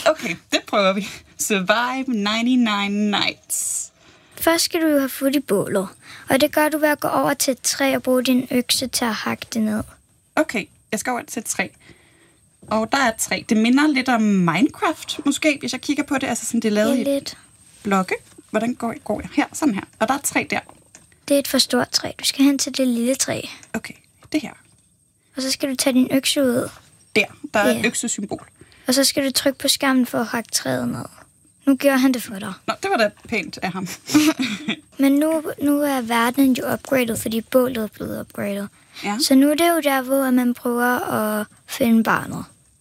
Okay, det prøver vi. Survive 99 Nights. Først skal du jo have fået i bålet, og det gør du ved at gå over til et træ og bruge din økse til at hakke det ned. Okay, jeg skal over til et træ. Og der er et træ. Det minder lidt om Minecraft, måske, hvis jeg kigger på det. Altså sådan, det er lavet i blokke. Hvordan går jeg? Her, sådan her. Og der er et træ der. Det er et for stort træ. Du skal hen til det lille træ. Okay, det her. Og så skal du tage din økse ud. Der er et øksesymbol. Og så skal du trykke på skærmen for at hakke træet ned. Nu gør han det for dig. Nå, det var da pænt af ham. Men nu er verden jo upgradet, fordi bålet er blevet upgradet. Ja. Så nu er det jo der, hvor man prøver at finde barnet.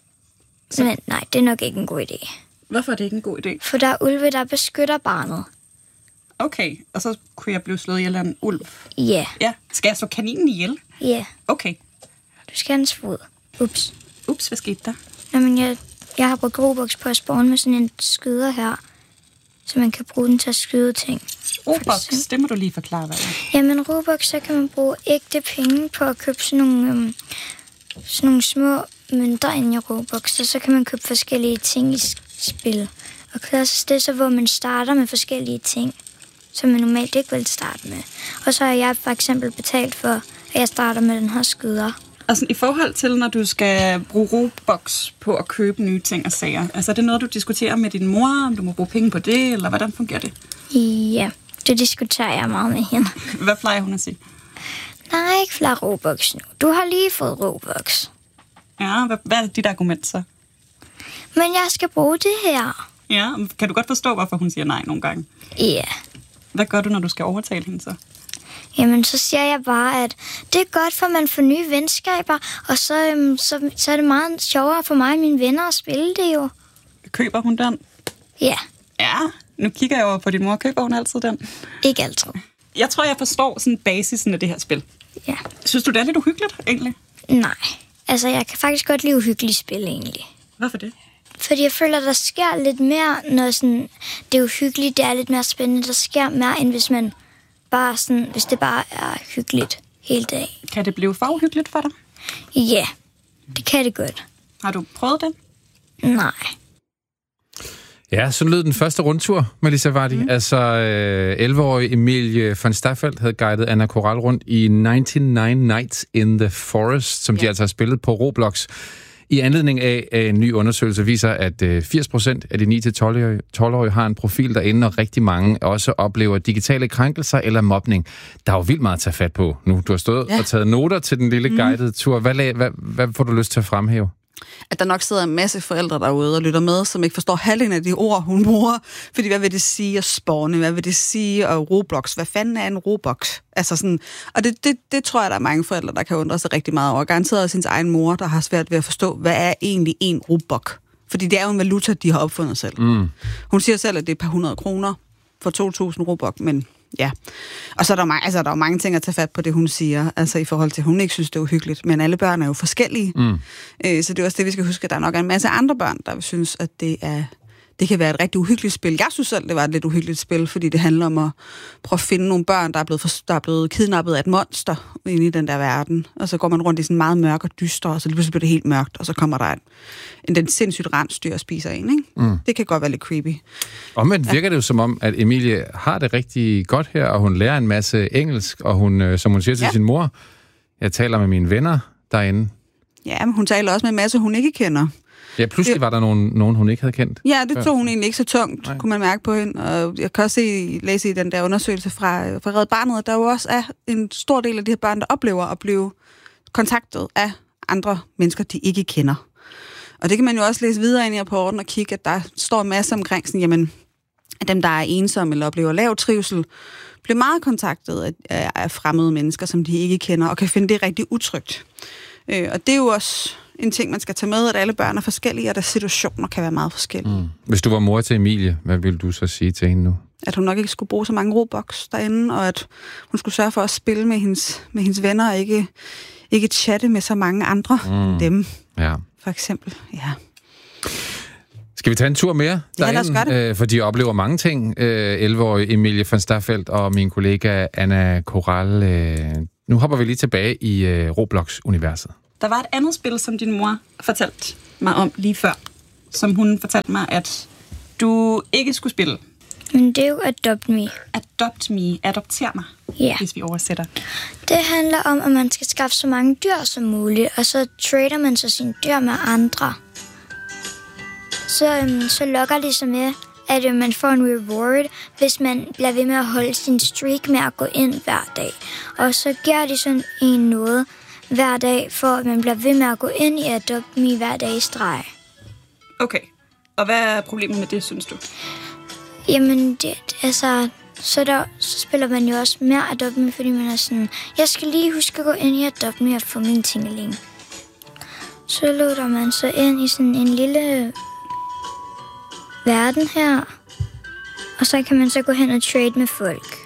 Men nej, det er nok ikke en god idé. Hvorfor er det ikke en god idé? For der er ulve, der beskytter barnet. Okay, og så kunne jeg blive slået ihjel af en ulv? Ja. Ja. Skal jeg slå kaninen ihjel? Ja. Okay. Du skal have hans fod. Ups, hvad skete der? Jamen, jeg har brugt Robux på at spawne med sådan en skyder her, så man kan bruge den til at skyde ting. Robux, det må du lige forklare, hvad det er. Jamen, Robux, så kan man bruge ægte penge på at købe sådan nogle små mønter ind i Robux, og så kan man købe forskellige ting i spil. Og det er så, hvor man starter med forskellige ting, som man normalt ikke vil starte med. Og så har jeg for eksempel betalt for, at jeg starter med den her skyder. Altså i forhold til, når du skal bruge Robux på at købe nye ting og sager, altså er det noget, du diskuterer med din mor, om du må bruge penge på det, eller hvordan fungerer det? Ja, det diskuterer jeg meget med hende. Hvad plejer hun at sige? Nej, ikke flere Robux nu. Du har lige fået Robux. Ja, hvad er dit argument så? Men jeg skal bruge det her. Ja, kan du godt forstå, hvorfor hun siger nej nogle gange? Ja. Hvad gør du, når du skal overtale hende så? Jamen, så siger jeg bare, at det er godt, for man får nye venskaber, og så er det meget sjovere for mig og mine venner at spille det jo. Køber hun den? Ja. Ja, nu kigger jeg over på din mor. Køber hun altid den? Ikke altid. Jeg tror, jeg forstår sådan basisen af det her spil. Ja. Synes du, det er lidt uhyggeligt, egentlig? Nej. Altså, jeg kan faktisk godt lide uhyggelige spil, egentlig. Hvorfor det? Fordi jeg føler, der sker lidt mere, når sådan, det er uhyggeligt, det er lidt mere spændende. Der sker mere, end hvis man bare sådan, hvis det bare er hyggeligt hele dagen. Kan det blive for uhyggeligt for dig? Ja, det kan det godt. Har du prøvet det? Nej. Ja, så lød den første rundtur, Melissa Vardy. Altså, 11-årige Emilie von Staffeldt havde guidet Anna Coral rundt i 99 Nights in the Forest, som de altså har spillet på Roblox. I anledning af en ny undersøgelse viser, at 80% af de 9-12-årige har en profil derinde, og rigtig mange også oplever digitale krænkelser eller mobning. Der er jo vildt meget at tage fat på nu. Du har stået og taget noter til den lille guidede tur. Hvad får du lyst til at fremhæve? At der nok sidder en masse forældre derude og lytter med, som ikke forstår halvdelen af de ord, hun bruger. Fordi hvad vil det sige at spawne? Hvad vil det sige at Roblox? Hvad fanden er en Roblox? Altså sådan, og det tror jeg, der er mange forældre, der kan undre sig rigtig meget over. Garanteret også sin egen mor, der har svært ved at forstå, hvad er egentlig en Robux? Fordi det er jo en valuta, de har opfundet selv. Hun siger selv, at det er et par 100 kroner for 2.000 Robux, men ja. Og så er der jo mange ting at tage fat på det, hun siger, altså i forhold til, at hun ikke synes, det er uhyggeligt, men alle børn er jo forskellige. Så det er også det, vi skal huske, at der er nok en masse andre børn, der synes, at det kan være et rigtig uhyggeligt spil. Jeg synes selv, det var et lidt uhyggeligt spil, fordi det handler om at prøve at finde nogle børn, der er blevet kidnappet af et monster inde i den der verden. Og så går man rundt i sådan meget mørk og dyster, og så lige pludselig bliver det helt mørkt, og så kommer der den sindssygt rensdyr og spiser en, ikke? Det kan godt være lidt creepy. Omvendt virker det jo som om, at Emilie har det rigtig godt her, og hun lærer en masse engelsk, og hun, som hun siger til sin mor, jeg taler med mine venner derinde. Ja, men hun taler også med en masse, hun ikke kender. Ja, pludselig var der nogen, hun ikke havde kendt. Ja, det tog hun egentlig ikke så tungt, kunne man mærke på hende. Og jeg kan også læse i den der undersøgelse fra Red Barnet, at der jo også er en stor del af de her børn, der oplever at blive kontaktet af andre mennesker, de ikke kender. Og det kan man jo også læse videre ind i rapporten og kigge, at der står en masse omkring, sådan, jamen, at dem, der er ensomme eller oplever lav trivsel, bliver meget kontaktet af fremmede mennesker, som de ikke kender, og kan finde det rigtig utrygt. Og det er jo også en ting, man skal tage med, at alle børn er forskellige, og deres situationer kan være meget forskellige. Hvis du var mor til Emilie, hvad ville du så sige til hende nu? At hun nok ikke skulle bruge så mange Robux derinde, og at hun skulle sørge for at spille med hendes venner, og ikke chatte med så mange andre dem. Ja. For eksempel, ja. Skal vi tage en tur mere derinde? For de oplever mange ting. 11-årige Emilie von Staffeldt og min kollega Anna Coral. Nu hopper vi lige tilbage i Roblox-universet. Der var et andet spil, som din mor fortalte mig om lige før, som hun fortalte mig, at du ikke skulle spille. Men det er jo Adopt Me. Adopt Me. Adopter mig, hvis vi oversætter. Det handler om, at man skal skaffe så mange dyr som muligt, og så trader man så sine dyr med andre. Så lokker det så med, at man får en reward, hvis man bliver ved med at holde sin streak med at gå ind hver dag. Og så giver de sådan en noget hver dag, for at man bliver ved med at gå ind i Adopt Me hver dag i streg. Okay. Og hvad er problemet med det, synes du? Jamen, så spiller man jo også mere Adopt Me, fordi man er sådan, jeg skal lige huske at gå ind i Adopt Me og få min tingeling. Så loader man så ind i sådan en lille verden her, og så kan man så gå hen og trade med folk.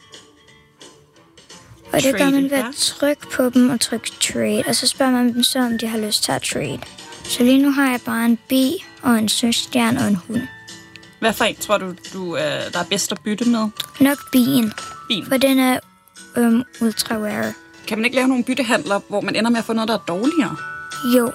Og det gør man ved at trykke på dem og trykke trade, og så spørger man dem så, om de har lyst til at trade. Så lige nu har jeg bare en bi og en søstjerne og en hund. Hvad for en tror du der er bedst at bytte med? Nok bien. For den er ultra rare. Kan man ikke lave nogle byttehandler, hvor man ender med at få noget, der er dårligere? Jo.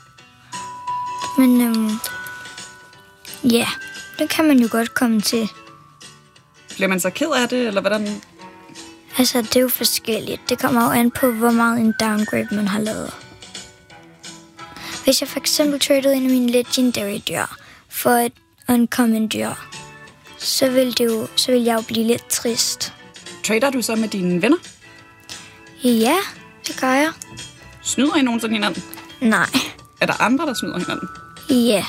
Men ja, det kan man jo godt komme til. Bliver man så ked af det, eller hvordan? Altså, det er jo forskelligt. Det kommer jo an på, hvor meget en downgrade man har lavet. Hvis jeg for eksempel tradede en af mine legendary dyr for et uncommon dyr, så vil jeg jo blive lidt trist. Trader du så med dine venner? Ja, det gør jeg. Snyder I nogensinde hinanden? Nej. Er der andre, der snyder hinanden? Ja.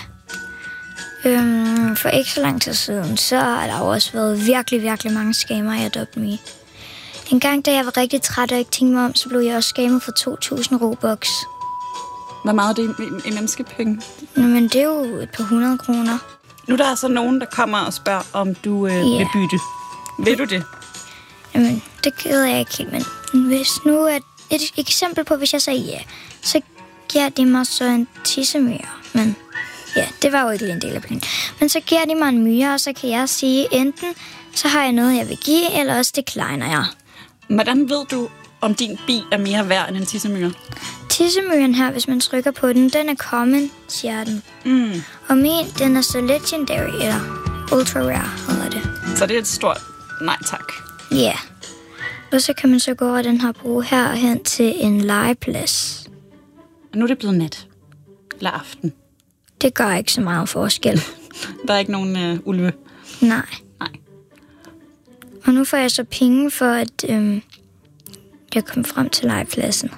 For ikke så lang tid siden, så har der også været virkelig, virkelig mange scammer i Adopt Me. En gang, da jeg var rigtig træt og ikke tænkte mig om, så blev jeg også scammet for 2.000 Robux. Hvor meget er det i menneskepenge? Men det er jo et par 100 kroner. Nu er der altså nogen, der kommer og spørger, om du vil bytte. Vil du det? Jamen, det gider jeg ikke helt, men hvis nu er et eksempel på, hvis jeg sagde ja, så giver de mig så en tissemyre. Men ja, det var jo ikke en del af planen. Men så giver de mig en myre, og så kan jeg sige, enten så har jeg noget, jeg vil give, eller også decliner jeg. Hvordan ved du, om din bi er mere værd end en tissemyre? Tissemyren her, hvis man trykker på den, den er common, siger den. Og min, den er så legendary, eller ultra rare, hedder det. Så det er et stort nej tak. Ja. Yeah. Og så kan man så gå over den her bro her og hen til en legeplads. Og nu er det blevet nat. Eller aften. Det gør ikke så meget forskel. Der er ikke nogen ulve? Nej. Og nu får jeg så penge for, at jeg kommer frem til legepladsen.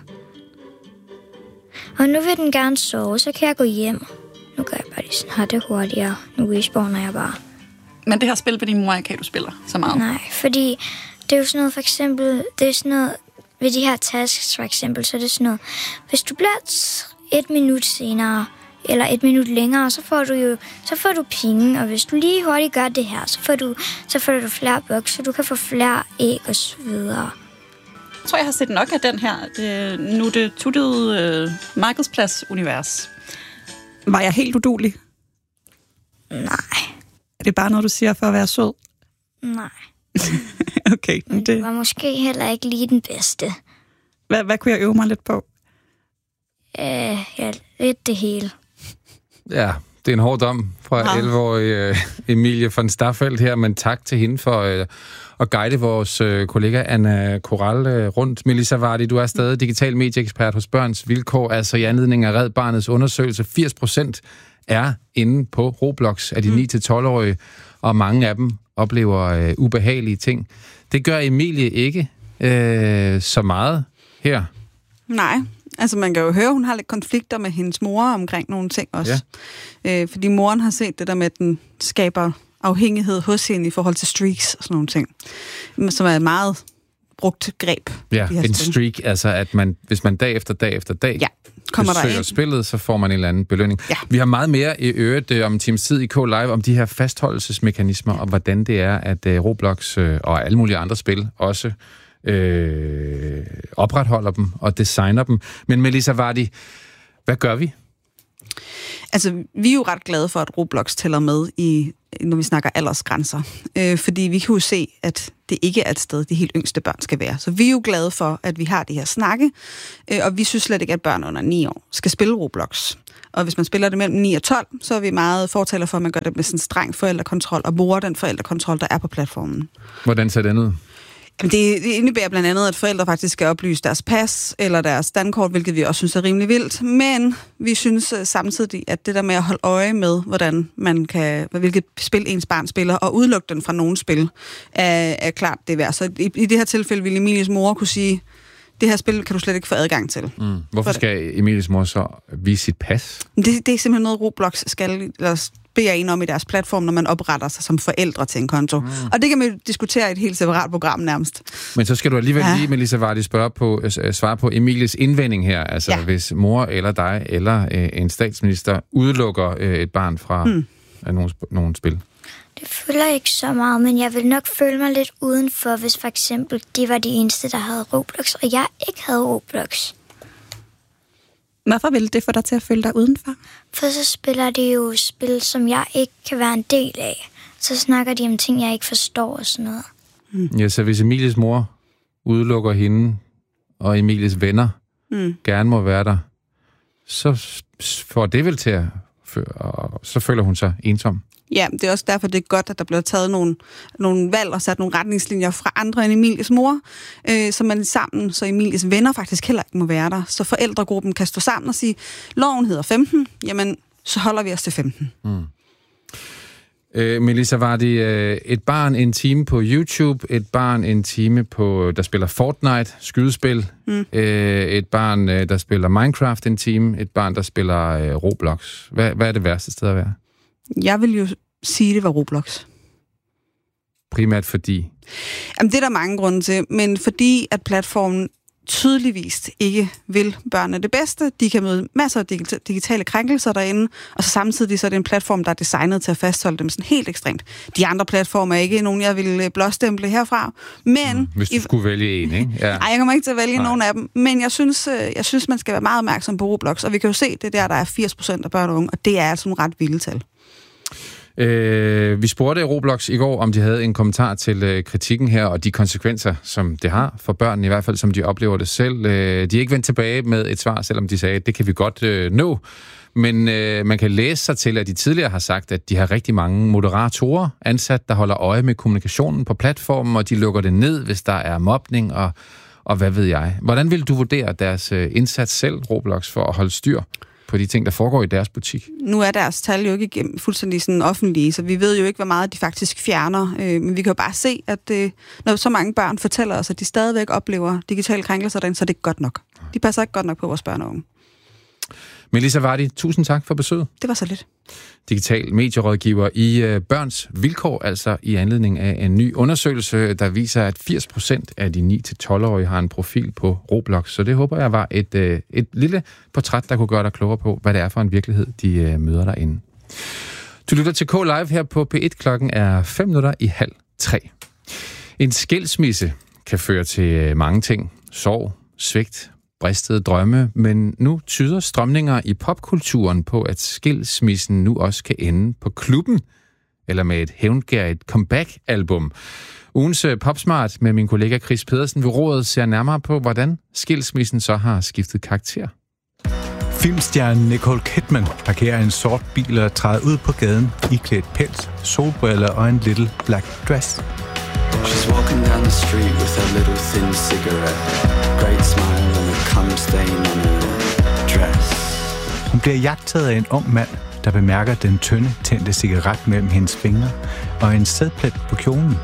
Og nu vil den gerne sove, så kan jeg gå hjem. Nu gør jeg bare lige sådan her, det hurtigere. Nu respawner jeg bare. Men det her spil ved din mor, kan du spille så meget? Nej, fordi det er jo sådan noget, for eksempel, det er sådan noget, ved de her tasks for eksempel, så er det sådan noget, hvis du bliver 1 minut senere, eller 1 minut længere, så får du penge, og hvis du lige hurtigt gør det her, så får du flere bucks, så du kan få flere æg og så videre. Jeg tror, jeg har set nok af den her, nu det tuttede markedsplads-univers. Var jeg helt uduelig? Nej. Er det bare noget, du siger for at være sød? Nej. Okay. Det var måske heller ikke lige den bedste. Hvad kunne jeg øve mig lidt på? Ja, lidt det hele. Ja, det er en hård dom fra 11-årige Emilie von Staffeldt her, men tak til hende for at guide vores kollega Anna Koral rundt. Melissa Vardy, du er stadig digital medieekspert hos Børns Vilkår, altså i anledning af Red Barnets undersøgelse. 80% er inde på Roblox af de 9-12-årige, og mange af dem oplever ubehagelige ting. Det gør Emilie ikke så meget her. Nej, altså man kan jo høre, hun har lidt konflikter med hendes mor omkring nogle ting også. Ja. Fordi moren har set det der med, at den skaber afhængighed hos hende i forhold til streaks og sådan nogle ting, som er et meget brugt greb. Ja, en streak, altså at man, hvis man dag efter dag besøger spillet, så får man en eller anden belønning. Ja. Vi har meget mere i øvrigt om en times tid i K-Live om de her fastholdelsesmekanismer, og hvordan det er, at Roblox og alle mulige andre spil også opretholder dem og designer dem. Men Melissa Vardy, hvad gør vi? Altså, vi er jo ret glade for, at Roblox tæller med i når vi snakker aldersgrænser. Fordi vi kan jo se, at det ikke er et sted, de helt yngste børn skal være. Så vi er jo glade for, at vi har de her snakke, og vi synes slet ikke, at børn under 9 år skal spille Roblox. Og hvis man spiller det mellem 9 og 12, så er vi meget fortaler for, at man gør det med sådan streng forældrekontrol, og bruger den forældrekontrol, der er på platformen. Hvordan ser den ud? Det indebærer blandt andet, at forældre faktisk skal oplyse deres pas eller deres standkort, hvilket vi også synes er rimelig vildt. Men vi synes samtidig, at det der med at holde øje med, hvordan man kan, hvilket spil ens barn spiller, og udelukke den fra nogle spil, er klart det værd. Så i det her tilfælde ville Emilies mor kunne sige, det her spil kan du slet ikke få adgang til. Hvorfor skal Emilies mor så vise sit pas? Det er simpelthen noget, Roblox skal beder en om i deres platform, når man opretter sig som forældre til en konto. Og det kan man jo diskutere i et helt separat program nærmest. Men så skal du alligevel lige, Melissa Vardy, svare på Emilies indvending her. Altså, hvis mor eller dig eller en statsminister udelukker et barn fra nogle spil. Det føler ikke så meget, men jeg vil nok føle mig lidt udenfor, hvis for eksempel de var de eneste, der havde Roblox, og jeg ikke havde Roblox. Hvorfor ville det få dig til at føle dig udenfor? For så spiller de jo spil, som jeg ikke kan være en del af. Så snakker de om ting, jeg ikke forstår og sådan noget. Ja, så hvis Emilies mor udelukker hende, og Emilies venner gerne må være der, så får det vel til at... Og så føler hun sig ensom. Ja, det er også derfor, det er godt, at der bliver taget nogle valg og sat nogle retningslinjer fra andre end Emilies mor, så man sammen, så Emilies venner faktisk heller ikke må være der. Så forældregruppen kan stå sammen og sige, loven hedder 15, jamen så holder vi os til 15. Melissa Vardy, et barn en time på YouTube, et barn en time der spiller Fortnite, skydespil, et barn, der spiller Minecraft en time, et barn, der spiller Roblox. Hvad er det værste sted at være? Jeg vil jo sige, det var Roblox. Primært fordi? Jamen, det er der mange grunde til, men fordi at platformen tydeligvis ikke vil børnene det bedste. De kan møde masser af digitale krænkelser derinde, og så samtidig så er det en platform, der er designet til at fastholde dem sådan helt ekstremt. De andre platformer er ikke nogen, jeg vil blåstemple herfra, men... Hvis du skulle vælge en, ikke? Ja. Nej, jeg kommer ikke til at vælge nogen af dem, men jeg synes, man skal være meget opmærksom på Roblox, og vi kan jo se, det der er 80% af børn og unge, og det er altså nogle ret vilde tal. Vi spurgte Roblox i går, om de havde en kommentar til kritikken her, og de konsekvenser, som det har for børnene, i hvert fald som de oplever det selv. De er ikke vendt tilbage med et svar, selvom de sagde, at det kan vi godt nå. Men man kan læse sig til, at de tidligere har sagt, at de har rigtig mange moderatorer ansat, der holder øje med kommunikationen på platformen, og de lukker det ned, hvis der er mobning, og hvad ved jeg. Hvordan vil du vurdere deres indsats selv, Roblox, for at holde styr på de ting, der foregår i deres butik? Nu er deres tal jo ikke fuldstændig sådan offentlige, så vi ved jo ikke, hvor meget de faktisk fjerner. Men vi kan jo bare se, at når så mange børn fortæller os, at de stadigvæk oplever digitale krænkelser derinde, så er det ikke godt nok. De passer ikke godt nok på vores børn og unge. Melissa Vardy, tusind tak for besøget. Det var så lidt. Digital medierådgiver i Børns Vilkår, altså i anledning af en ny undersøgelse, der viser, at 80% af de 9-12-årige har en profil på Roblox. Så det håber jeg var et lille portræt, der kunne gøre dig klogere på, hvad det er for en virkelighed, de møder derinde. Du lytter til K-Live her på P1. Klokken er 2:05. En skilsmisse kan føre til mange ting. Sorg, svigt, bristede drømme, men nu tyder strømninger i popkulturen på, at skilsmissen nu også kan ende på klubben, eller med et hævngærigt comeback-album. Ugens Popsmart med min kollega Chris Pedersen ved rådet ser nærmere på, hvordan skilsmissen så har skiftet karakter. Filmstjernen Nicole Kidman parkerer en sort bil og træder ud på gaden, iklædt pels, solbriller og en little black dress. She's walking down the street with her little thin cigarette. Great smile and a cum stain on her dress. Hun bliver jagtet af en ung mand, der bemærker den tynde, tændte cigaret mellem hendes fingre og en sædplet på kjolen.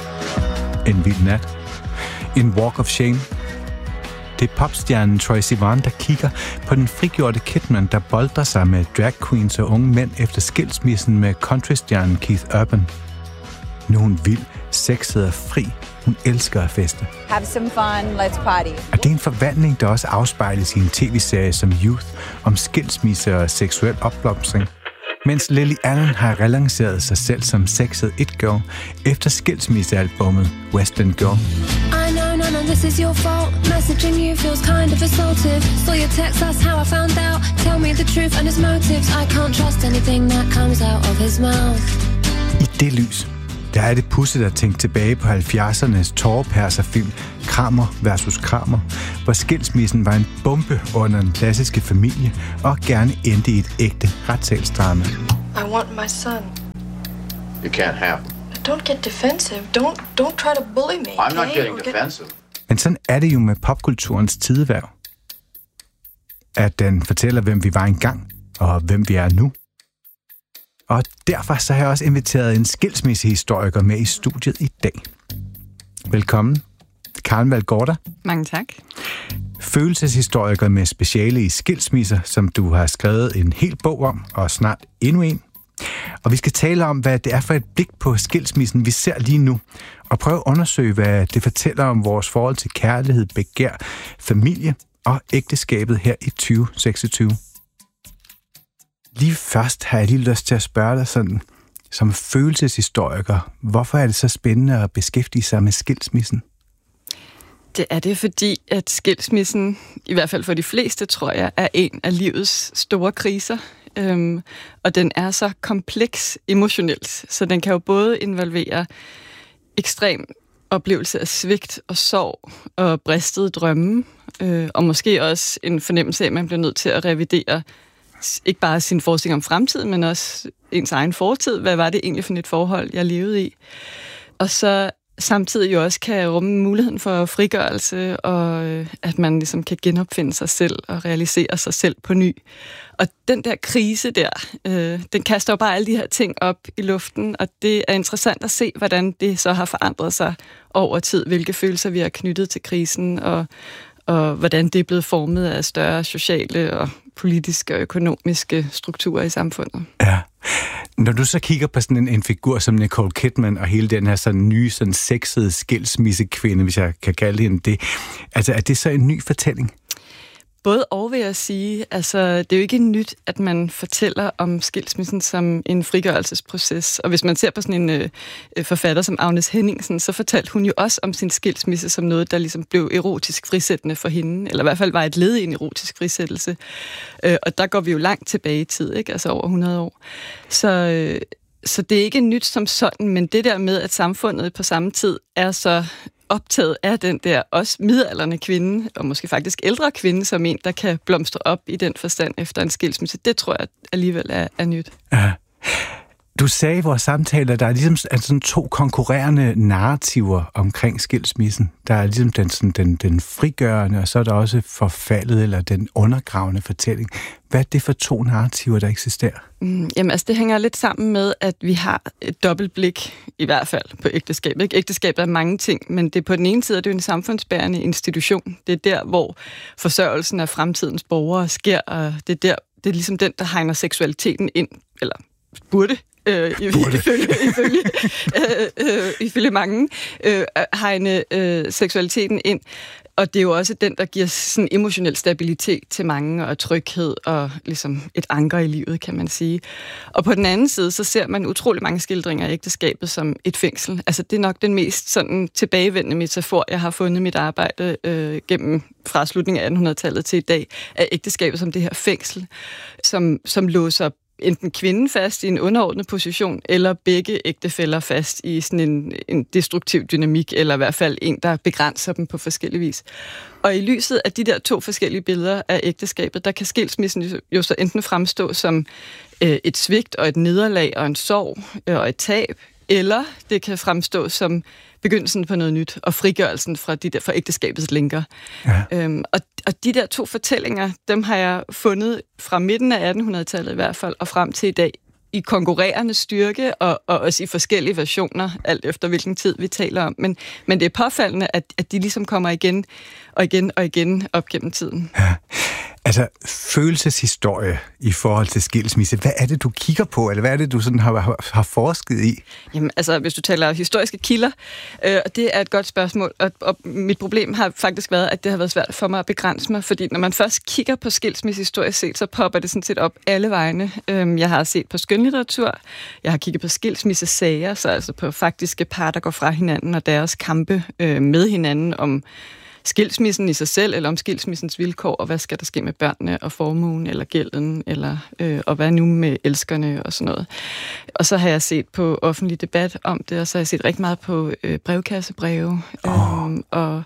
En vild nat. En walk of shame. Det er popstjernen Troye Sivan, der kigger på den frigjorte Kidman, der boldrer sig med drag queens og unge mænd efter skilsmissen med countrystjernen Keith Urban. Nu er hun vild, sexet og fri. Hun elsker at feste. Have some fun, let's party. Og det er en forvandling, der også afspejles i en tv-serie som Youth, om skilsmisse og seksuel opblomstring. Mens Lily Allen har relanceret sig selv som sexet it-girl efter skilsmissealbummet West End Girl. I know none of this is your fault. Messaging you feels kind of assaultive. Saw your text, that's how I found out. Tell me the truth and his motives. I can't trust anything that comes out of his mouth. I det lys, der er det pudsigt at tænke tilbage på 70'ernes tårepærserfilm Kramer vs. Kramer, hvor skilsmissen var en bombe under den klassiske familie og gerne endte i et ægte retssalsdrama. I want my son. You can't have him. Don't get defensive. Don't try to bully me. I'm not getting defensive. Men sådan er det jo med popkulturens tideværv. At den fortæller, hvem vi var engang, og hvem vi er nu. Og derfor så har jeg også inviteret en skilsmissehistoriker med i studiet i dag. Velkommen, Karen Valgårda. Mange tak. Følelseshistoriker med speciale i skilsmisser, som du har skrevet en hel bog om, og snart endnu en. Og vi skal tale om, hvad det er for et blik på skilsmissen, vi ser lige nu, og prøve at undersøge, hvad det fortæller om vores forhold til kærlighed, begær, familie og ægteskabet her i 2026. Lige først har jeg lige lyst til at spørge dig sådan, som følelseshistoriker, hvorfor er det så spændende at beskæftige sig med skilsmissen? Det er det, fordi at skilsmissen, i hvert fald for de fleste, tror jeg, er en af livets store kriser. Og den er så kompleks emotionelt, så den kan jo både involvere ekstrem oplevelse af svigt og sorg og bristede drømme, og måske også en fornemmelse af, at man bliver nødt til at revidere ikke bare sin forestilling om fremtiden, men også ens egen fortid. Hvad var det egentlig for et forhold, jeg levede i? Og så samtidig jo også kan rumme muligheden for frigørelse, og at man ligesom kan genopfinde sig selv og realisere sig selv på ny. Og den der krise der, den kaster jo bare alle de her ting op i luften, og det er interessant at se, hvordan det så har forandret sig over tid, hvilke følelser vi har knyttet til krisen, og hvordan det er blevet formet af større sociale og politiske og økonomiske strukturer i samfundet. Ja. Når du så kigger på sådan en figur som Nicole Kidman og hele den her sådan nye, sådan sexede skilsmissekvinde, hvis jeg kan kalde hende det, altså er det så en ny fortælling? Både og vil jeg sige, altså det er jo ikke nyt, at man fortæller om skilsmissen som en frigørelsesproces. Og hvis man ser på sådan en forfatter som Agnes Henningsen, så fortalte hun jo også om sin skilsmisse som noget, der ligesom blev erotisk frisættende for hende, eller i hvert fald var et led i en erotisk frisættelse. Og der går vi jo langt tilbage i tid, ikke? Altså over 100 år. Så det er ikke nyt som sådan, men det der med, at samfundet på samme tid er så optaget af den der også midaldrende kvinde, og måske faktisk ældre kvinde, som en, der kan blomstre op i den forstand efter en skilsmisse. Det tror jeg alligevel er nyt. Ja. Du sagde i vores samtale, at der er ligesom sådan to konkurrerende narrativer omkring skilsmissen. Der er ligesom den frigørende, og så er der også forfaldet, eller den undergravende fortælling. Hvad er det for to narrativer, der eksisterer? Jamen altså, det hænger lidt sammen med, at vi har et dobbeltblik, i hvert fald på ægteskabet. Ikke? Ægteskabet er mange ting, men det er på den ene side, det er en samfundsbærende institution. Det er der, hvor forsørgelsen af fremtidens borgere sker, og det er ligesom den, der hegner seksualiteten ind, eller burde ifølge mange hegne seksualiteten ind. Og det er jo også den, der giver sådan emotionel stabilitet til mange, og tryghed, og ligesom et anker i livet, kan man sige. Og på den anden side, så ser man utrolig mange skildringer af ægteskabet som et fængsel. Altså, det er nok den mest sådan tilbagevendende metafor, jeg har fundet i mit arbejde gennem fra slutningen af 1800-tallet til i dag, af ægteskabet som det her fængsel, som låser enten kvinden fast i en underordnet position, eller begge ægtefæller fast i sådan en destruktiv dynamik, eller i hvert fald en, der begrænser dem på forskellig vis. Og i lyset af de der to forskellige billeder af ægteskabet, der kan skilsmissen jo så enten fremstå som et svigt og et nederlag og en sorg og et tab, eller det kan fremstå som begyndelsen på noget nyt, og frigørelsen fra ægteskabets lænker. Ja. Og de der to fortællinger, dem har jeg fundet fra midten af 1800-tallet i hvert fald, og frem til i dag, i konkurrerende styrke, og også i forskellige versioner, alt efter hvilken tid vi taler om. Men det er påfaldende, at de ligesom kommer igen og igen og igen op gennem tiden. Ja. Altså, følelseshistorie i forhold til skilsmisse, hvad er det, du kigger på, eller hvad er det, du sådan har forsket i? Jamen, altså, hvis du taler historiske kilder, det er et godt spørgsmål, og mit problem har faktisk været, at det har været svært for mig at begrænse mig, fordi når man først kigger på skilsmissehistorie set, så popper det sådan set op alle vegne. Jeg har set på skønlitteratur, jeg har kigget på skilsmissesager, så altså på faktiske par, der går fra hinanden, og deres kampe med hinanden om skilsmissen i sig selv, eller om skilsmissens vilkår, og hvad skal der ske med børnene og formuen, eller gælden, eller, og hvad nu med elskerne og sådan noget. Og så har jeg set på offentlig debat om det, og så har jeg set rigtig meget på brevkassebreve, og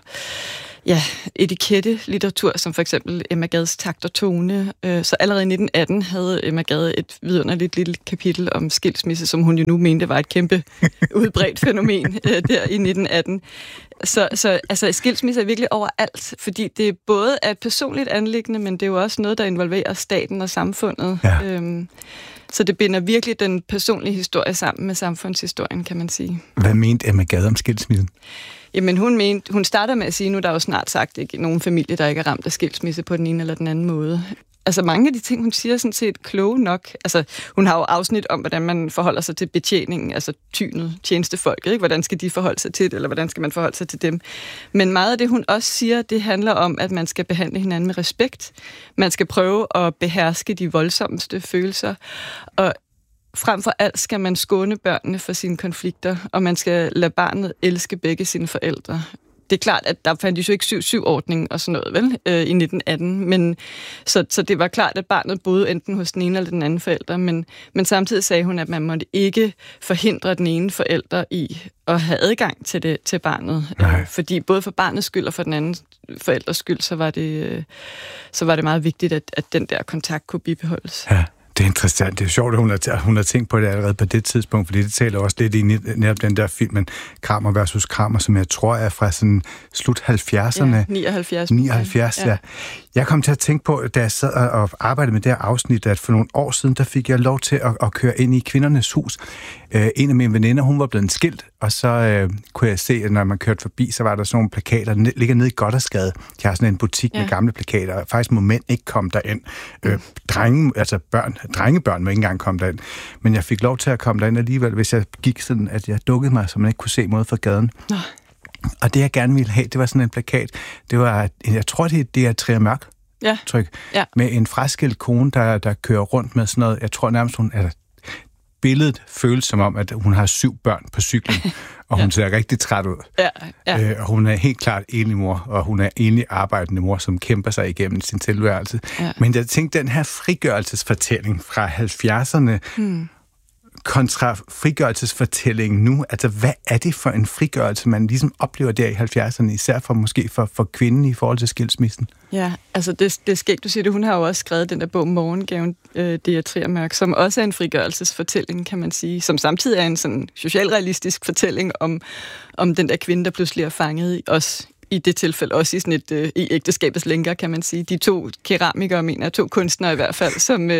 etikette-litteratur, som for eksempel Emma Gads Takt og Tone. Så allerede i 1918 havde Emma Gad et vidunderligt lille kapitel om skilsmisse, som hun jo nu mente var et kæmpe udbredt fænomen der i 1918. Så altså, skilsmisse er virkelig overalt, fordi det både er et personligt anliggende, men det er jo også noget, der involverer staten og samfundet. Ja. Så det binder virkelig den personlige historie sammen med samfundshistorien, kan man sige. Hvad mente Emma Gad om skilsmissen? Jamen, hun starter med at sige, nu der er jo snart sagt ikke nogen familie, der ikke er ramt af skilsmisse på den ene eller den anden måde. Altså, mange af de ting, hun siger, sådan set kloge nok. Altså, hun har jo afsnit om, hvordan man forholder sig til betjeningen, altså tynet, tjenestefolket, ikke? Hvordan skal de forholde sig til det, eller hvordan skal man forholde sig til dem? Men meget af det, hun også siger, det handler om, at man skal behandle hinanden med respekt. Man skal prøve at beherske de voldsomste følelser, og frem for alt skal man skåne børnene for sine konflikter, og man skal lade barnet elske begge sine forældre. Det er klart, at der fandtes jo ikke 7-7-ordning og sådan noget, vel, i 1918, men så det var klart, at barnet boede enten hos den ene eller den anden forælder, men samtidig sagde hun, at man måtte ikke forhindre den ene forælder i at have adgang til barnet, fordi både for barnets skyld og for den anden forældres skyld, så var det meget vigtigt, at den der kontakt kunne bibeholdes. Ja. Det er interessant. Det er sjovt, at hun har tænkt på det allerede på det tidspunkt, fordi det taler også lidt i netop den der film, Kramer versus Kramer, som jeg tror er fra sådan slut 70'erne. Ja, 79, ja. Jeg kom til at tænke på, da jeg sad og arbejdede med det her afsnit, at for nogle år siden, der fik jeg lov til at køre ind i Kvindernes Hus. En af mine veninder, hun var blevet skilt, og så kunne jeg se, at når man kørte forbi, så var der sådan nogle plakater, der ligger nede i Gothersgade. De har sådan en butik med gamle plakater, og faktisk må mænd ikke komme derind. Drengebørn må ikke engang komme derind. Men jeg fik lov til at komme derind alligevel, hvis jeg gik sådan, at jeg dukkede mig, så man ikke kunne se mod fra gaden. Og det, jeg gerne ville have, det var sådan en plakat. Det var, jeg tror, det er Trier Mørk tryk, med en fraskilt kone, der kører rundt med sådan noget. Jeg tror nærmest, billedet føles som om, at hun har 7 børn på cyklen, og hun ser rigtig træt ud. Og hun er helt klart enlig mor, og hun er enlig arbejdende mor, som kæmper sig igennem sin tilværelse. Men jeg tænkte, den her frigørelsesfortælling fra 70'erne, kontra frigørelsesfortællingen nu, altså hvad er det for en frigørelse, man ligesom oplever der i 70'erne, især for kvinden i forhold til skilsmissen? Ja, altså det er skægt, du siger det. Hun har jo også skrevet den der bog Morgengaven, det er Trier Mørk, som også er en frigørelsesfortælling, kan man sige, som samtidig er en sådan socialrealistisk fortælling om den der kvinde, der pludselig er fanget i os. I det tilfælde også i sådan i ægteskabets lænker, kan man sige. De 2 keramikere, mener 2 kunstnere i hvert fald,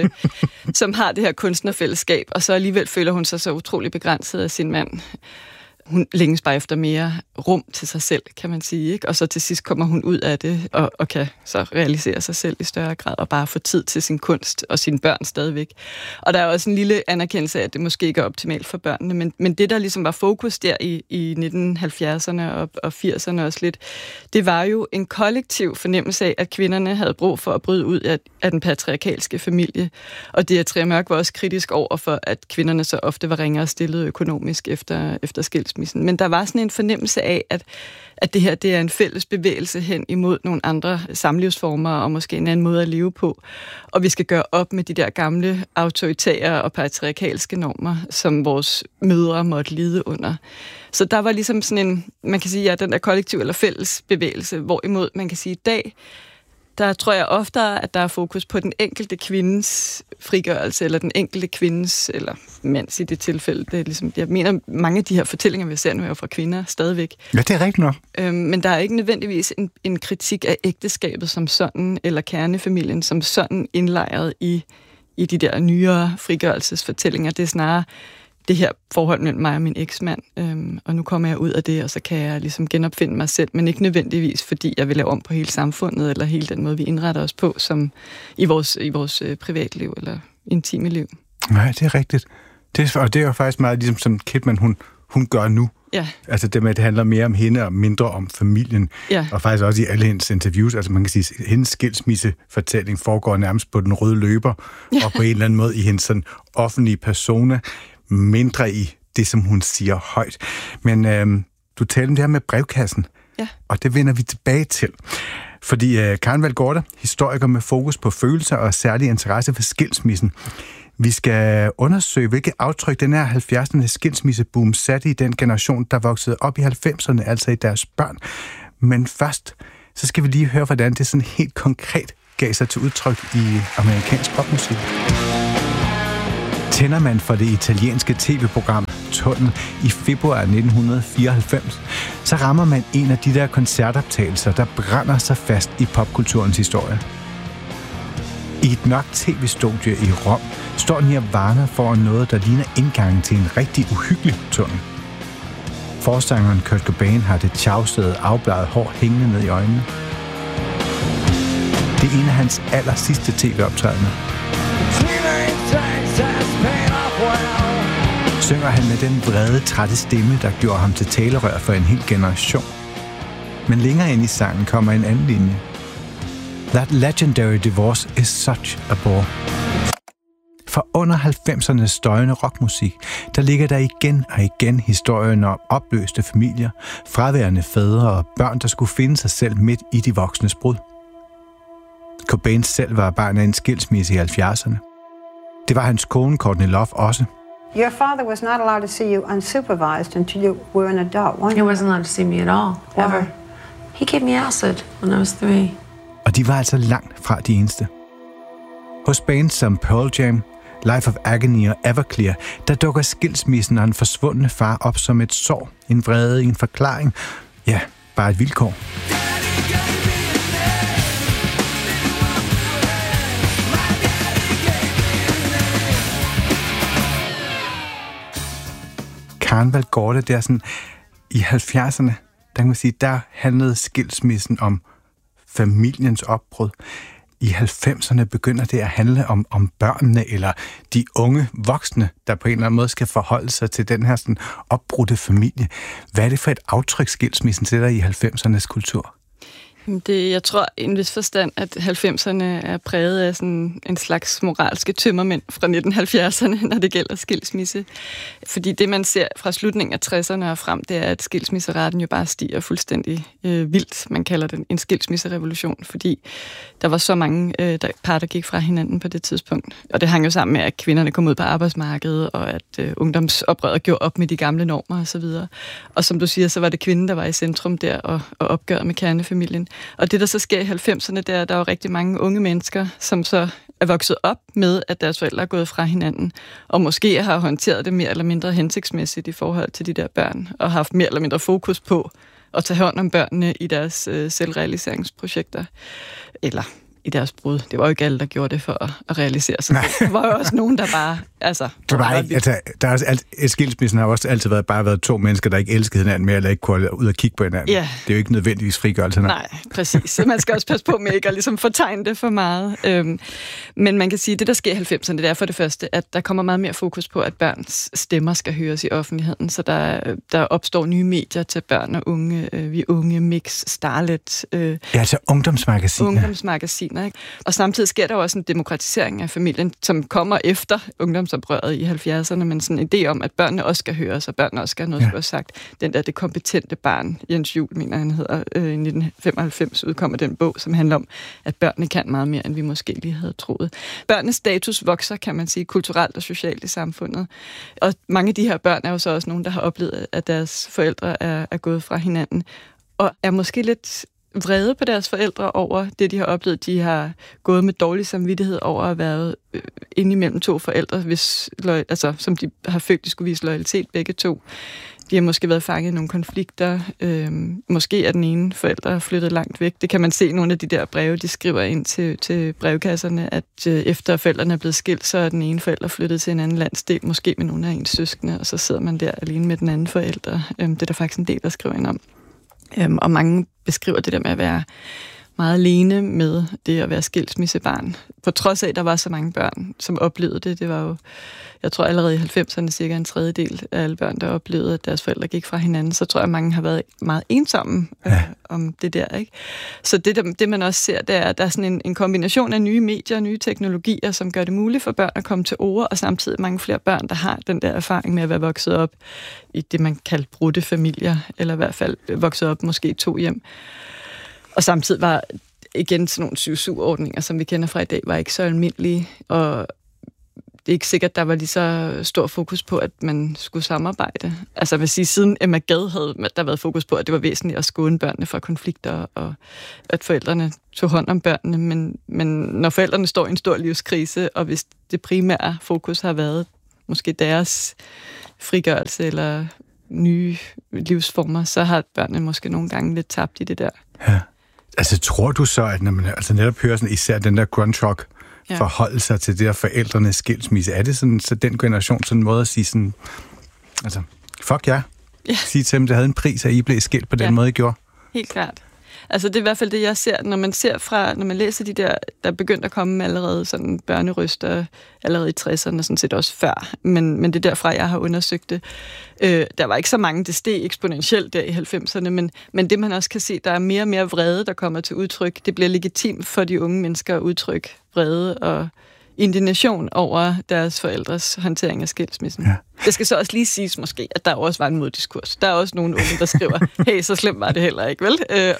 som har det her kunstnerfællesskab, og så alligevel føler hun sig så utrolig begrænset af sin mand. Hun længes bare efter mere rum til sig selv, kan man sige, ikke? Og så til sidst kommer hun ud af det, og kan så realisere sig selv i større grad, og bare få tid til sin kunst og sine børn stadigvæk. Og der er også en lille anerkendelse af, at det måske ikke er optimalt for børnene, men det, der ligesom var fokus der i 1970'erne og 80'erne også lidt, det var jo en kollektiv fornemmelse af, at kvinderne havde brug for at bryde ud af den patriarkalske familie. Og det, at Trier Mørk var også kritisk over for, at kvinderne så ofte var ringere stillet økonomisk efter skilsmissen. Men der var sådan en fornemmelse af, at det her det er en fælles bevægelse hen imod nogle andre samlivsformer og måske en anden måde at leve på. Og vi skal gøre op med de der gamle autoritære og patriarkalske normer, som vores mødre måtte lide under. Så der var ligesom sådan en, man kan sige, den der kollektiv eller fælles bevægelse, hvorimod man kan sige i dag, der tror jeg oftere, at der er fokus på den enkelte kvindes frigørelse, eller den enkelte kvindes, eller mands i det tilfælde. Det er ligesom, jeg mener, mange af de her fortællinger, vi ser nu, er jo fra kvinder stadigvæk. Ja, det er rigtigt nok. Men der er ikke nødvendigvis en kritik af ægteskabet som sådan, eller kernefamilien som sådan indlejret i de der nyere frigørelsesfortællinger. Det er snarere det her forhold mellem mig og min eksmand, og nu kommer jeg ud af det, og så kan jeg ligesom genopfinde mig selv, men ikke nødvendigvis, fordi jeg vil lave om på hele samfundet, eller hele den måde, vi indretter os på, som i vores privatliv, eller intime liv. Nej, det er rigtigt. Og det er jo faktisk meget ligesom som Kidman, hun gør nu. Ja. Altså det med, at det handler mere om hende og mindre om familien. Ja. Og faktisk også i alle hendes interviews. Altså man kan sige, at hendes skilsmissefortælling foregår nærmest på den røde løber, og på en eller anden måde i hendes sådan offentlige persona, mindre i det, som hun siger højt. Men du talte om det her med brevkassen. Ja. Og det vender vi tilbage til. Fordi Karen Valgårde, historiker med fokus på følelser og særlig interesse for skilsmissen. Vi skal undersøge, hvilke aftryk den her 70'ernes skilsmisseboom satte i den generation, der voksede op i 90'erne, altså i deres børn. Men først, så skal vi lige høre, hvordan det sådan helt konkret gav sig til udtryk i amerikansk popmusik. Tænder man for det italienske tv-program Tunnel i februar 1994, så rammer man en af de der koncertoptagelser, der brænder sig fast i popkulturens historie. I et mørkt tv-studie i Rom står Nirvana foran noget, der ligner indgangen til en rigtig uhyggelig tunnel. Forsangeren Kurt Cobain har det tjavsede, afbladet hår hængende ned i øjnene. Det er en af hans aller sidste tv-optrædener. Synger han med den vrede, trætte stemme, der gjorde ham til talerør for en hel generation. Men længere ind i sangen kommer en anden linje. That legendary divorce is such a bore. For under 90'ernes støjende rockmusik, der ligger der igen og igen historien om opløste familier, fraværende fædre og børn, der skulle finde sig selv midt i de voksnes brud. Cobain selv var barn af en skilsmisse i 70'erne. Det var hans kone, Courtney Love, også. Your father was not allowed to see you unsupervised until you were an adult. He wasn't allowed to see me at all, ever. He gave me acid when I was 3. Og de var altså langt fra de eneste. Hos bands som Pearl Jam, Life of Agony og Everclear, der dukker skilsmissen og en forsvundne far op som et sår, en vrede, en forklaring. Ja, bare et vilkår. Karen Valgårde, der sådan i 70'erne, der kan man sige, der handlede skilsmissen om familiens opbrud. I 90'erne begynder det at handle om børnene eller de unge voksne, der på en eller anden måde skal forholde sig til den her sådan opbrudte familie. Hvad er det for et aftryk, skilsmissen sætter i 90'ernes kultur? Jeg tror i en vis forstand, at 90'erne er præget af sådan en slags moralske tømmermænd fra 1970'erne, når det gælder skilsmisse. Fordi det, man ser fra slutningen af 60'erne og frem, det er, at skilsmisseraten jo bare stiger fuldstændig vildt. Man kalder det en skilsmisserevolution, fordi der var så mange par, der gik fra hinanden på det tidspunkt. Og det hang jo sammen med, at kvinderne kom ud på arbejdsmarkedet, og at ungdomsoprøret gjorde op med de gamle normer osv. Og som du siger, så var det kvinden, der var i centrum der og opgøret med kernefamilien. Og det, der så sker i 90'erne, der er jo rigtig mange unge mennesker, som så er vokset op med, at deres forældre er gået fra hinanden, og måske har håndteret det mere eller mindre hensigtsmæssigt i forhold til de der børn, og har haft mere eller mindre fokus på at tage hånd om børnene i deres selvrealiseringsprojekter, eller i deres brud. Det var jo ikke alle, der gjorde det for at realisere sig. Der var jo også nogen, der bare... skilsmissen har også altid været to mennesker, der ikke elskede hinanden mere, eller ikke kunne ud og kigge på hinanden. Yeah. Det er jo ikke nødvendigvis frigørelse. Nej, præcis. Så man skal også passe på med ikke at ligesom fortegne det for meget. Men man kan sige, at det, der sker i 90'erne, det er for det første, at der kommer meget mere fokus på, at børns stemmer skal høres i offentligheden. Så der opstår nye medier til børn og unge. Vi unge, Mix, Starlet. Altså ungdomsmagasiner. Ungdomsmagasiner, ikke? Og samtidig sker der også en demokratisering af familien, som kommer efter ungdomsoprøret i 70'erne, men sådan en idé om, at børnene også skal høres, og børnene også skal have noget, skulle have sagt. Den der Det kompetente barn, Jens Juhl, mener han hedder, i 1995 udkommer den bog, som handler om, at børnene kan meget mere, end vi måske lige havde troet. Børnenes status vokser, kan man sige, kulturelt og socialt i samfundet. Og mange af de her børn er jo så også nogen, der har oplevet, at deres forældre er gået fra hinanden, og er måske lidt vrede på deres forældre over det, de har oplevet. De har gået med dårlig samvittighed over at have været inde imellem to forældre, som de har følt, de skulle vise loyalitet begge to. De har måske været fanget i nogle konflikter. Måske er den ene forælder flyttet langt væk. Det kan man se i nogle af de der breve, de skriver ind til brevkasserne, at efter forældrene er blevet skilt, så er den ene forælder flyttet til en anden landsdel, måske med nogle af ens søskende, og så sidder man der alene med den anden forælder. Det er der faktisk en del, der skriver ind om. Og mange beskriver det der med at være meget alene med det at være skilsmissebarn. På trods af, at der var så mange børn, som oplevede det. Det var jo, jeg tror allerede i 90'erne, cirka en tredjedel af alle børn, der oplevede, at deres forældre gik fra hinanden. Så tror jeg, at mange har været meget ensomme om det der, ikke? Så det man også ser, det er, at der er sådan en kombination af nye medier og nye teknologier, som gør det muligt for børn at komme til ord, og samtidig mange flere børn, der har den der erfaring med at være vokset op i det, man kalder brudte familier, eller i hvert fald vokset op måske i 2 hjem. Og samtidig var igen sådan nogle 7-7-ordninger, som vi kender fra i dag, var ikke så almindelige, og det er ikke sikkert, der var lige så stor fokus på, at man skulle samarbejde. Altså, jeg vil sige, siden Emma Gad havde der været fokus på, at det var væsentligt at skåne børnene fra konflikter, og at forældrene tog hånd om børnene, men når forældrene står i en stor livskrise, og hvis det primære fokus har været måske deres frigørelse eller nye livsformer, så har børnene måske nogle gange lidt tabt i det der. Ja. Altså, tror du så, at når man netop hører sådan, især den der grunge rock, forholde sig til det der forældrenes skilsmisse, er det sådan, så den generation sådan en måde at sige sådan, altså, fuck jer. Ja. Sige til dem, det havde en pris, at I blev skilt på den måde, I gjorde? Helt klart. Altså, det er i hvert fald det, jeg ser, når man læser de der begyndte at komme allerede sådan børnerøster, allerede i 60'erne, sådan set også før, men det er derfra, jeg har undersøgt det. Der var ikke så mange, det steg eksponentielt der i 90'erne, men det man også kan se, der er mere og mere vrede, der kommer til udtryk. Det bliver legitimt for de unge mennesker at udtrykke vrede og indignation over deres forældres håndtering af skilsmissen. Ja. Det skal så også lige siges måske, at der også var en moddiskurs. Der er også nogle unge, der skriver, hey, så slemt var det heller ikke, vel?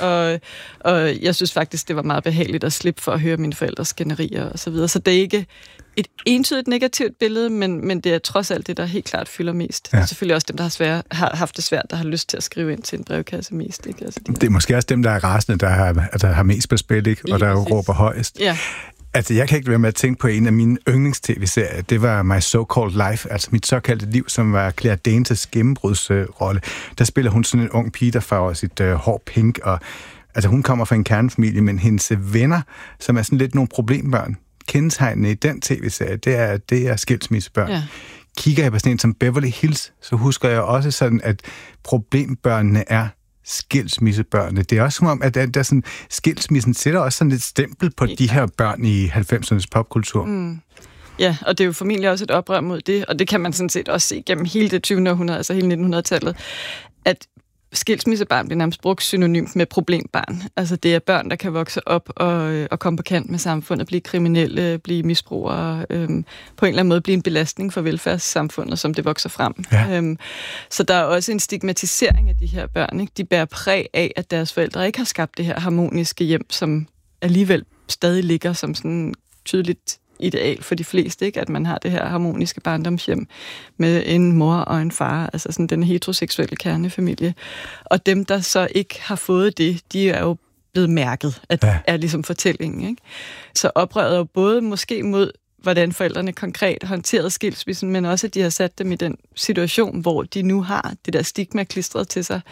Og jeg synes faktisk, det var meget behageligt at slippe for at høre mine forældres skænderier og så videre. Så det er ikke et entydigt negativt billede, men det er trods alt det, der helt klart fylder mest. Ja. Det er selvfølgelig også dem, der har haft det svært, der har lyst til at skrive ind til en brevkasse mest. Ikke? Altså, det er måske også dem, der er rasende, der har mest på spil, ikke? Og der råber højest. Ja. Altså, jeg kan ikke være med at tænke på en af mine yndlings-tv-serier. Det var My So-Called Life, altså mit såkaldte liv, som var Claire Danes gennembrudsrolle. Der spiller hun sådan en ung pige, der farver sit hår pink, og altså, hun kommer fra en kernefamilie, men hendes venner, som er sådan lidt nogle problembørn, kendetegnende i den tv-serie, det er skilsmissebørn. Ja. Kigger jeg på sådan en som Beverly Hills, så husker jeg også sådan, at problembørnene er skilsmissebørnene. Det er også som om, at der sådan, skilsmissen sætter også sådan et stempel på de her børn i 90'ernes popkultur. Mm. Ja, og det er jo formentlig også et oprør mod det, og det kan man sådan set også se gennem hele det 20. århundrede, altså hele 1900-tallet, at skilsmissebarn bliver nærmest brugt synonymt med problembarn. Altså det er børn, der kan vokse op og komme på kant med samfundet, blive kriminelle, blive misbrugere, på en eller anden måde blive en belastning for velfærdssamfundet, som det vokser frem. Ja. Så der er også en stigmatisering af de her børn. Ikke? De bærer præg af, at deres forældre ikke har skabt det her harmoniske hjem, som alligevel stadig ligger som sådan tydeligt ideal for de fleste, ikke? At man har det her harmoniske barndomshjem med en mor og en far, altså sådan den heteroseksuelle kernefamilie. Og dem, der så ikke har fået det, de er jo blevet mærket, at det er ligesom fortællingen. Ikke? Så oprøret er jo både måske mod, hvordan forældrene konkret håndterede skilsmissen, men også, at de har sat dem i den situation, hvor de nu har det der stigma klistret til sig,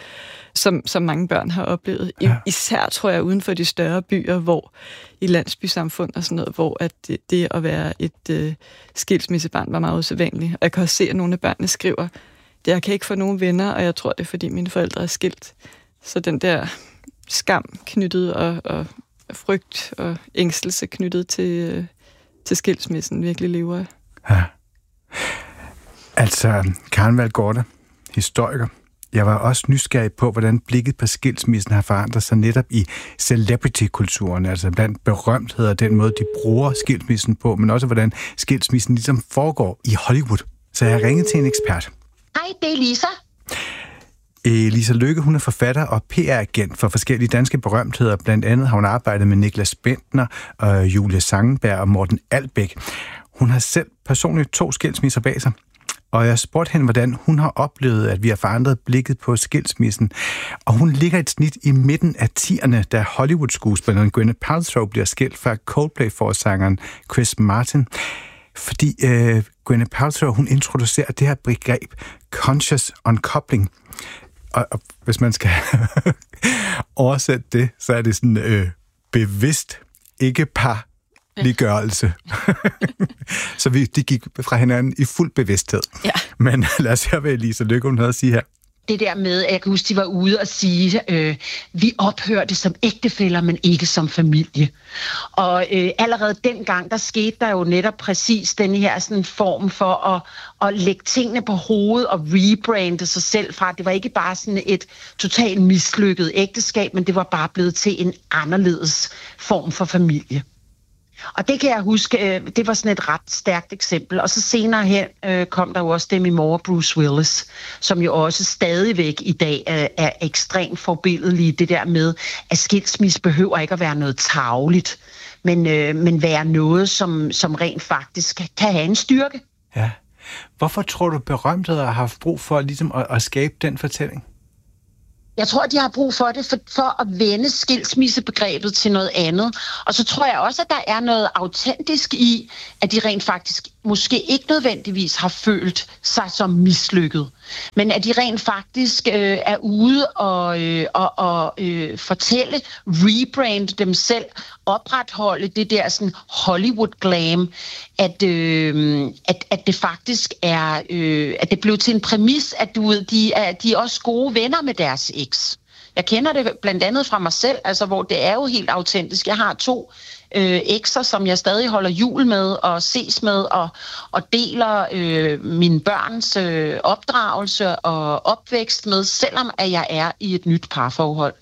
som mange børn har oplevet. Ja. Især, tror jeg, uden for de større byer, hvor i landsbysamfund og sådan noget, hvor at det at være et skilsmissebarn var meget usædvanligt. Og jeg kan også se, at nogle af børnene skriver, at jeg kan ikke få nogen venner, og jeg tror, det er, fordi mine forældre er skilt. Så den der skam knyttet og frygt og ængstelse knyttet til skilsmissen virkelig lever af. Ja. Altså, Karen Valgårde, historiker. Jeg var også nysgerrig på, hvordan blikket på skilsmissen har forandret sig netop i celebrity-kulturen, altså blandt berømtheder, den måde, de bruger skilsmissen på, men også hvordan skilsmissen ligesom foregår i Hollywood. Så jeg har ringet til en ekspert. Hej, det er Lisa. Lisa Lykke, hun er forfatter og PR-agent for forskellige danske berømtheder. Blandt andet har hun arbejdet med Niklas Bentner, Julie Sangenberg og Morten Albæk. Hun har selv personligt 2 skilsmisser bag sig. Og jeg spurgte hende, hvordan hun har oplevet, at vi har forandret blikket på skilsmissen. Og hun ligger et snit i midten af 10'erne, da Hollywood-skuespilleren Gwyneth Paltrow bliver skilt fra Coldplay-forsangeren Chris Martin. Fordi Gwyneth Paltrow, hun introducerer det her begreb conscious uncoupling. Og hvis man skal oversætte det, så er det sådan bevidst, ikke parliggørelse. Så de gik fra hinanden i fuld bevidsthed. Ja. Men lad os høre, hvad Lisa Lykke, hun havde at sige her. det der med, at jeg kan huske, de var ude og sige, vi ophørte som ægtefæller, men ikke som familie. Og allerede dengang, der skete der jo netop præcis den her sådan form for at lægge tingene på hovedet og rebrande sig selv fra. Det var ikke bare sådan et totalt mislykket ægteskab, men det var bare blevet til en anderledes form for familie. Og det kan jeg huske, det var sådan et ret stærkt eksempel. Og så senere hen kom der jo også Demi Moore og Bruce Willis, som jo også stadigvæk i dag er ekstremt forbilledelige. Det der med, at skilsmisse behøver ikke at være noget tarveligt, men være noget, som rent faktisk kan have en styrke. Ja. Hvorfor tror du, berømtheder har haft brug for ligesom at skabe den fortælling? Jeg tror, de har brug for det for at vende skilsmissebegrebet til noget andet. Og så tror jeg også, at der er noget autentisk i, at de rent faktisk måske ikke nødvendigvis har følt sig som mislykket. Men at de rent faktisk er ude og fortælle, rebrande dem selv, opretholde det der sådan Hollywood-glam, at det faktisk er, at det blev til en præmis, at de er også gode venner med deres eks. Jeg kender det blandt andet fra mig selv, altså hvor det er jo helt autentisk. Jeg har 2 ekser, som jeg stadig holder jul med og ses med og deler mine børns opdragelse og opvækst med, selvom at jeg er i et nyt parforhold.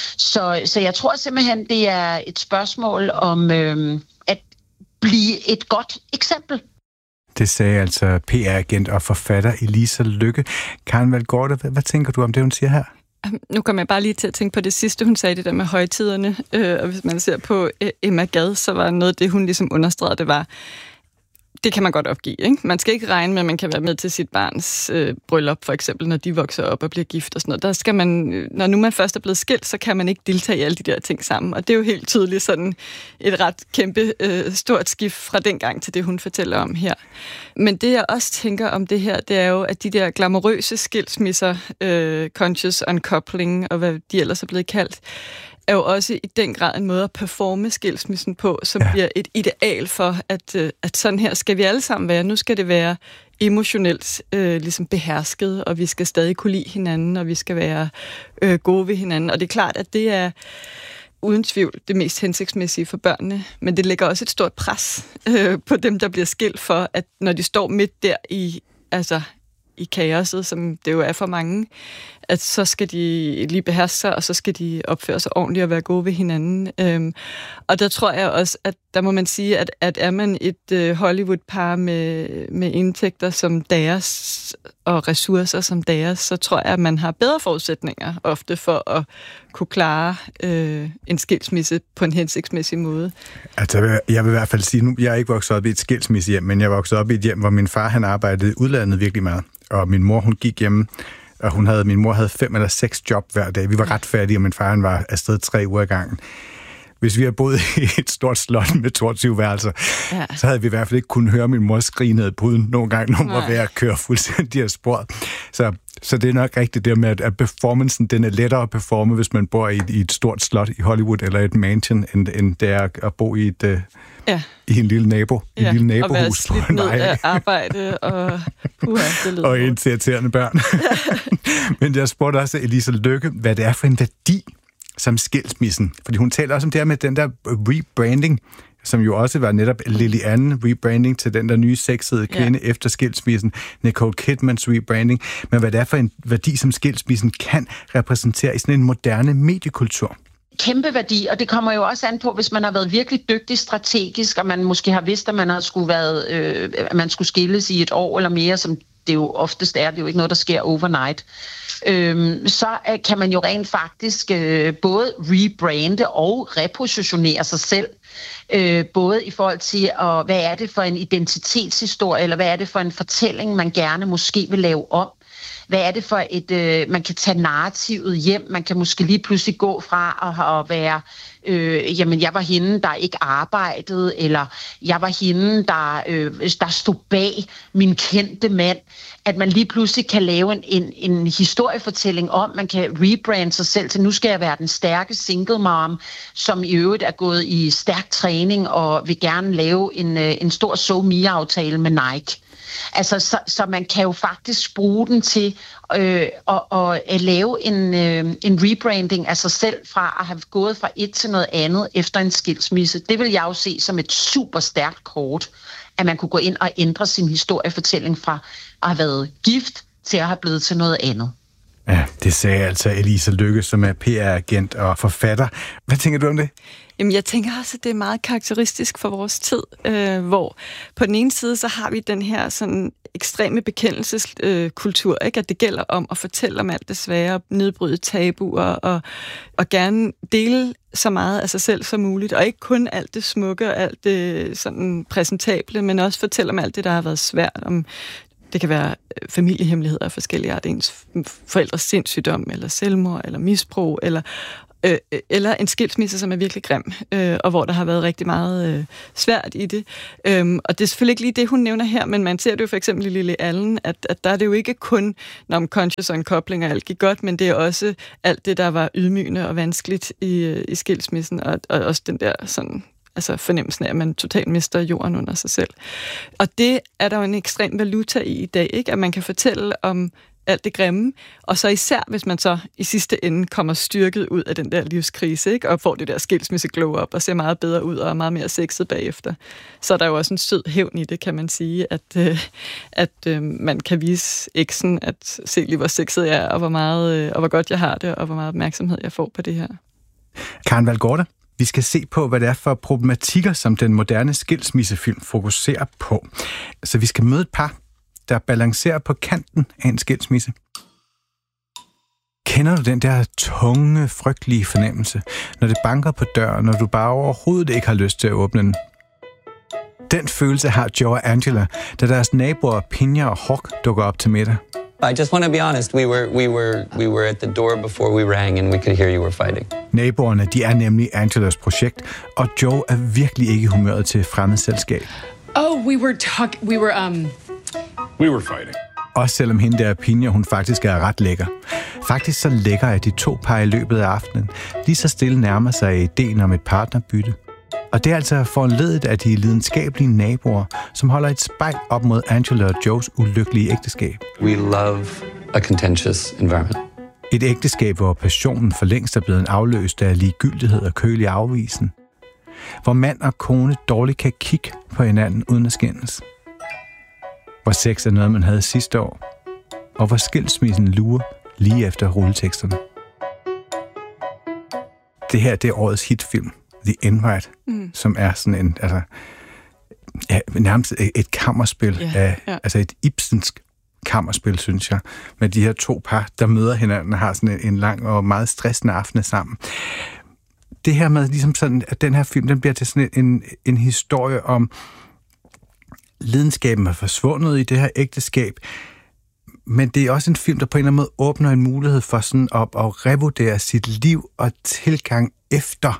Så jeg tror simpelthen, det er et spørgsmål om at blive et godt eksempel. Det sagde altså PR-agent og forfatter Elisa Lykke. Karen Valgårde, hvad tænker du om det, hun siger her? Nu kommer jeg bare lige til at tænke på det sidste, hun sagde, det der med højtiderne. Og hvis man ser på Emma Gad, så var noget af det, hun ligesom understregede, det var, det kan man godt opgive, ikke? Man skal ikke regne med, at man kan være med til sit barns bryllup, for eksempel, når de vokser op og bliver gift og sådan noget. Der skal man, når nu man først er blevet skilt, så kan man ikke deltage i alle de der ting sammen. Og det er jo helt tydeligt sådan et ret kæmpe stort skift fra den gang til det, hun fortæller om her. Men det, jeg også tænker om det her, det er jo, at de der glamourøse skilsmisser, conscious uncoupling og hvad de ellers er blevet kaldt, er jo også i den grad en måde at performe skilsmissen på, som bliver et ideal for, at sådan her skal vi alle sammen være. Nu skal det være emotionelt ligesom behersket, og vi skal stadig kunne lide hinanden, og vi skal være gode ved hinanden. Og det er klart, at det er uden tvivl det mest hensigtsmæssige for børnene, men det lægger også et stort pres på dem, der bliver skilt for, at når de står midt der i kaoset, som det jo er for mange, at så skal de lige beherske sig, og så skal de opføre sig ordentligt og være gode ved hinanden. Og der tror jeg også, at der må man sige, at er man et Hollywood-par med indtægter som deres og ressourcer som deres, så tror jeg, at man har bedre forudsætninger ofte for at kunne klare en skilsmisse på en hensigtsmæssig måde. Altså, jeg vil i hvert fald sige, nu jeg er ikke vokset op i et skilsmissehjem, men jeg voksede op i et hjem, hvor min far han arbejdede i udlandet virkelig meget, og min mor hun gik hjemme, og min mor havde 5 eller 6 job hver dag. Vi var ret fattige, og min far han var afsted 3 uger ad gangen. Hvis vi havde boet i et stort slot med 22 værelser, så havde vi i hvert fald ikke kunnet høre min mor skrige ned ad bryden nogle gange, når hun var ved at køre fuldstændig af sporet. Så det er nok rigtigt det med, at performancen, den er lettere at performe, hvis man bor i et stort slot i Hollywood eller et mansion, end det er at bo i i en lille nabohus. Og være slidt ned af arbejde og og irriterende børn. Men jeg spurgte også Elisa Lykke, hvad det er for en værdi som skilsmissen. Fordi hun taler også om det her med den der rebranding, som jo også var netop Lily-Anne rebranding til den der nye sexede kvinde efter skilsmissen, Nicole Kidmans rebranding, men hvad det er for en værdi, som skilsmissen kan repræsentere i sådan en moderne mediekultur. Kæmpe værdi, og det kommer jo også an på, hvis man har været virkelig dygtig strategisk, og man måske har vidst, at man skulle skilles i et år eller mere, som det jo oftest er, det er jo ikke noget, der sker overnight, så kan man jo rent faktisk både rebrande og repositionere sig selv, både i forhold til, hvad er det for en identitetshistorie, eller hvad er det for en fortælling, man gerne måske vil lave om. Hvad er det for man kan tage narrativet hjem, man kan måske lige pludselig gå fra at være, jeg var hende, der ikke arbejdede, eller jeg var hende, der stod bag min kendte mand, at man lige pludselig kan lave en historiefortælling om, man kan rebrande sig selv til, nu skal jeg være den stærke single mom, som i øvrigt er gået i stærk træning og vil gerne lave en stor SoMe-aftale med Nike. Altså, så man kan jo faktisk bruge den til at lave en rebranding af sig selv fra at have gået fra et til noget andet efter en skilsmisse. Det vil jeg jo se som et super stærkt kort, at man kunne gå ind og ændre sin historiefortælling fra at have været gift til at have blevet til noget andet. Ja, det sagde altså Elisa Lykke, som er PR-agent og forfatter. Hvad tænker du om det? Jamen, jeg tænker også, at det er meget karakteristisk for vores tid, hvor på den ene side, så har vi den her sådan ekstreme bekendelseskultur, ikke? At det gælder om at fortælle om alt det svære, nedbryde tabuer og gerne dele så meget af sig selv som muligt, og ikke kun alt det smukke og alt det sådan præsentable, men også fortælle om alt det, der har været svært, om det kan være familiehemmeligheder af forskellige art, ens forældres sindssygdom, eller selvmord, eller misbrug, eller en skilsmisse, som er virkelig grim, og hvor der har været rigtig meget svært i det. Og det er selvfølgelig ikke lige det, hun nævner her, men man ser det jo for eksempel i Lily Allen, at der er det jo ikke kun, når man conscious og en kobling og alt gik godt, men det er også alt det, der var ydmygende og vanskeligt i skilsmissen, og også den der sådan, altså fornemmelsen af, at man totalt mister jorden under sig selv. Og det er der jo en ekstrem valuta i dag, ikke? At man kan fortælle om alt det grimme, og så især, hvis man så i sidste ende kommer styrket ud af den der livskrise, ikke? Og får det der skilsmisse glow up og ser meget bedre ud og er meget mere sexet bagefter. Så er der jo også en sød hævn i det, kan man sige, at man kan vise eksen, at se lige, hvor sexet jeg er, og hvor godt jeg har det, og hvor meget opmærksomhed jeg får på det her. Karen Valgårde, vi skal se på, hvad det er for problematikker, som den moderne skilsmissefilm fokuserer på. Så vi skal møde et par, der balancerer på kanten af en skilsmisse. Kender du den der tunge, frygtelige fornemmelse, når det banker på døren, når du bare overhovedet ikke har lyst til at åbne den? Den følelse har Joe og Angela, da deres naboer Pinja og Hawk dukker op til middag. I just want to be honest. We were at the door before we rang, and we could hear you were fighting. Naboerne, de er nemlig Angelas projekt, og Joe er virkelig ikke i humøret til fremmedselskab. Oh, we were fighting. Også selvom hende der Pinja, hun faktisk er ret lækker. Faktisk så lækker, at de to par i løbet af aftenen lige så stille nærmer sig ideen om et partnerbytte. Og det er altså foranledet af de lidenskabelige naboer, som holder et spejl op mod Angela og Joes ulykkelige ægteskab. We love a contentious environment. Et ægteskab, hvor passionen for længst er blevet afløst af ligegyldighed og kølig afvisen. Hvor mand og kone dårligt kan kigge på hinanden uden at skændes. Hvor sex er noget, man havde sidste år. Og hvor skilsmissen lurer lige efter rulleteksterne. Det her, det er årets hitfilm. The Invite, som er sådan en, altså, ja, nærmest et kammerspil af, altså et ibsensk kammerspil, synes jeg, med de her to par, der møder hinanden og har sådan en lang og meget stressende aften sammen. Det her med, ligesom sådan, at den her film, den bliver til sådan en historie om lidenskaben er forsvundet i det her ægteskab, men det er også en film, der på en eller anden måde åbner en mulighed for sådan at revurdere sit liv og tilgang efter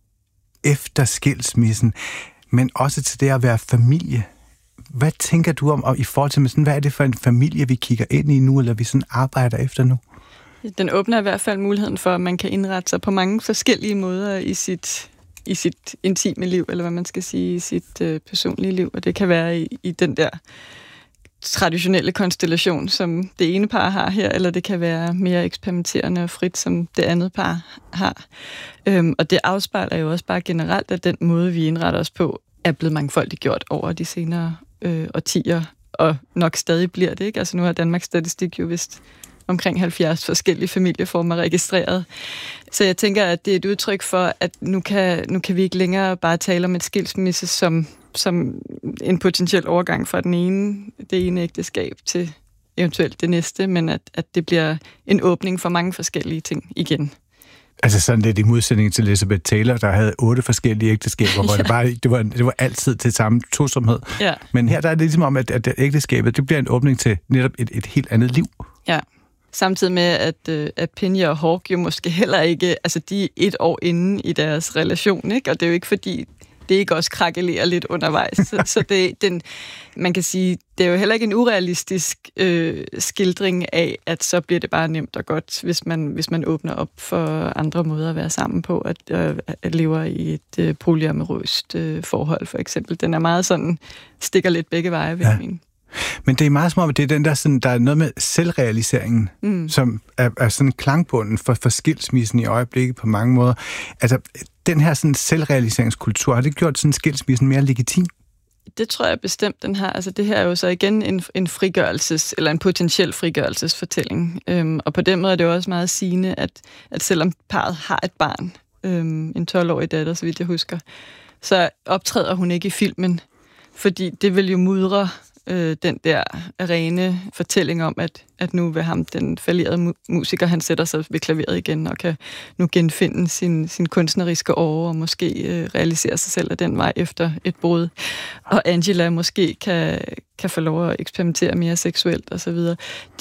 skilsmissen, men også til det at være familie. Hvad tænker du om i forhold til, sådan, hvad er det for en familie, vi kigger ind i nu, eller vi sådan arbejder efter nu? Den åbner i hvert fald muligheden for, at man kan indrette sig på mange forskellige måder i sit intime liv, eller hvad man skal sige, i sit personlige liv, og det kan være i den der traditionelle konstellation, som det ene par har her, eller det kan være mere eksperimenterende og frit, som det andet par har. Og det afspejler jo også bare generelt, at den måde, vi indretter os på, er blevet mangfoldigt gjort over de senere årtier, og nok stadig bliver det, ikke? Altså nu har Danmarks Statistik jo vist omkring 70 forskellige familieformer registreret. Så jeg tænker, at det er et udtryk for, at nu kan vi ikke længere bare tale om et skilsmisse som en potentiel overgang fra det ene ægteskab til eventuelt det næste, men at det bliver en åbning for mange forskellige ting igen. Altså sådan lidt i modsætning til Elizabeth Taylor, der havde 8 forskellige ægteskaber, hvor det var altid til samme tosomhed. Ja. Men her der er det ligesom om, at ægteskabet, det bliver en åbning til netop et helt andet liv. Ja. Samtidig med, at Pinja og Hawk jo måske heller ikke, altså de er 1 år inde i deres relation, ikke? Og det er jo ikke fordi, det ikke også krakelerer lidt undervejs. Så man kan sige, det er jo heller ikke en urealistisk skildring af, at så bliver det bare nemt og godt, hvis man åbner op for andre måder at være sammen på, at lever i et polyamorøst forhold, for eksempel. Den er meget sådan, stikker lidt begge veje, vil jeg mene. Men det er meget som om, at det er den der, sådan, der er noget med selvrealiseringen, som er sådan klangbunden for skilsmissen i øjeblikket på mange måder. Altså, den her sådan selvrealiseringskultur, har det gjort sådan skilsmissen mere legitim? Det tror jeg bestemt, den her. Altså, det her er jo så igen en frigørelses, eller en potentiel frigørelsesfortælling. Og på den måde er det jo også meget sigende, at selvom parret har et barn, en 12-årig datter, så vidt jeg husker, så optræder hun ikke i filmen, fordi det vil jo mudre den der rene fortælling om, at nu vil ham, den fallerede musiker, han sætter sig ved klaveret igen og kan nu genfinde sin kunstneriske åre og måske realisere sig selv af den vej efter et brud. Og Angela måske kan få lov at eksperimentere mere seksuelt og så videre.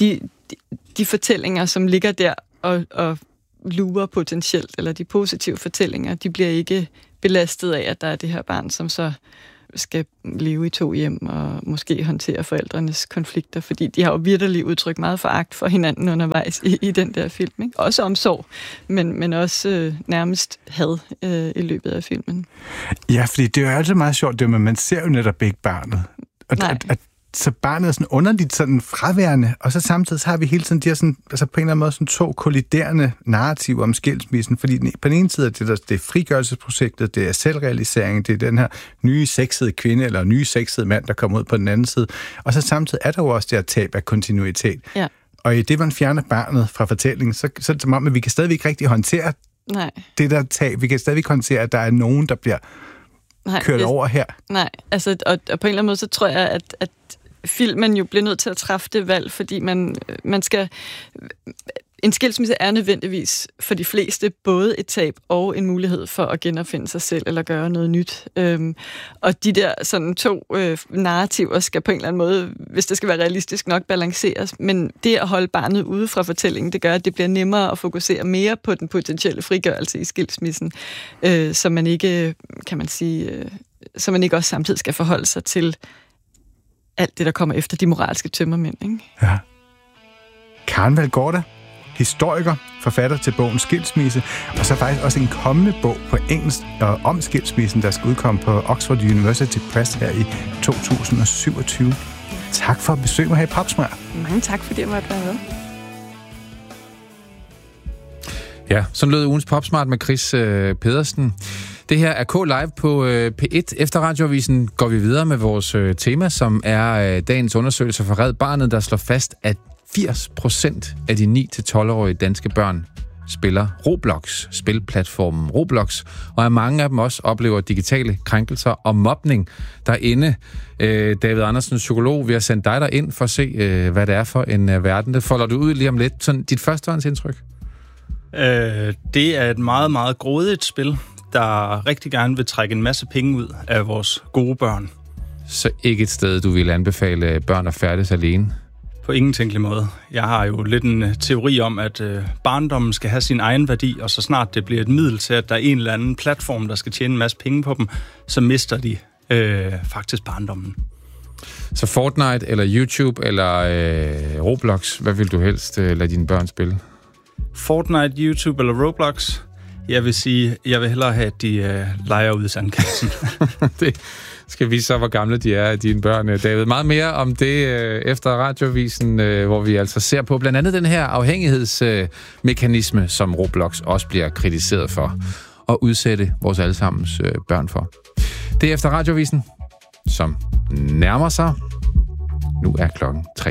De fortællinger, som ligger der og lurer potentielt, eller de positive fortællinger, de bliver ikke belastet af, at der er det her barn, som så skal leve i 2 hjem og måske håndtere forældrenes konflikter, fordi de har jo virkelig udtrykt meget foragt for hinanden undervejs i den der film. Ikke? Også omsorg, men også nærmest had i løbet af filmen. Ja, fordi det er jo altid meget sjovt, men man ser jo netop ikke barnet. Og så barnet er sådan underligt sådan fraværende, og så samtidig så har vi hele tiden de her sådan, altså på en eller anden måde sådan 2 kolliderende narrativer om skilsmissen, fordi på den ene side det er frigørelsesprojektet, det er selvrealisering, det er den her nye sexede kvinde eller nye sexede mand, der kommer ud på den anden side, og så samtidig er der jo også det her tab af kontinuitet. Ja. Og i det, man fjerner barnet fra fortællingen, så er det som om, at vi kan stadigvæk ikke rigtig håndtere det der tab. Vi kan stadigvæk håndtere, at der er nogen, der bliver kørt over her. Nej, altså, og på en eller anden måde, så tror jeg, at filmen jo bliver nødt til at træffe det valg, fordi man skal... En skilsmisse er nødvendigvis for de fleste både et tab og en mulighed for at genopfinde sig selv eller gøre noget nyt. Og de der sådan 2 narrativer skal på en eller anden måde, hvis det skal være realistisk nok, balanceres. Men det at holde barnet ude fra fortællingen, det gør, at det bliver nemmere at fokusere mere på den potentielle frigørelse i skilsmissen, så man ikke, kan man sige, så man ikke også samtidig skal forholde sig til alt det, der kommer efter de moralske tømmermænd, ikke? Ja. Karen Valgårda, historiker, forfatter til bogen Skilsmisse, og så faktisk også en kommende bog på engelsk om skilsmissen, der skal udkomme på Oxford University Press her i 2027. Tak for at besøge mig her i Popsmart. Mange tak, fordi jeg måtte være med. Ja, sådan lød ugens Popsmart med Chris Pedersen. Det her er K-Live på P1. Efter Radioavisen går vi videre med vores tema, som er dagens undersøgelse for Red Barnet, der slår fast, at 80% af de 9-12-årige danske børn spiller Roblox, spilplatformen Roblox, og at mange af dem også oplever digitale krænkelser og mobning derinde. David Andersen, psykolog, vi har sendt dig derind for at se, hvad det er for en verden. Det folder du ud lige om lidt. Sådan dit førstehåndsindtryk? Det er et meget, meget grådigt spil, der rigtig gerne vil trække en masse penge ud af vores gode børn. Så ikke et sted, du vil anbefale børn at færdes alene? På ingen tænkelig måde. Jeg har jo lidt en teori om, at barndommen skal have sin egen værdi, og så snart det bliver et middel til, at der er en eller anden platform, der skal tjene en masse penge på dem, så mister de faktisk barndommen. Så Fortnite eller YouTube eller Roblox, hvad vil du helst lade dine børn spille? Fortnite, YouTube eller Roblox? Jeg vil sige, jeg vil hellere have, at de leger ud i sandkassen. Det skal vise så, hvor gamle de er, dine børn, David. Meget mere om det efter Radioavisen, hvor vi altså ser på blandt andet den her afhængighedsmekanisme, som Roblox også bliver kritiseret for at udsætte vores allesammens børn for. Det er efter Radioavisen, som nærmer sig. Nu er klokken 3.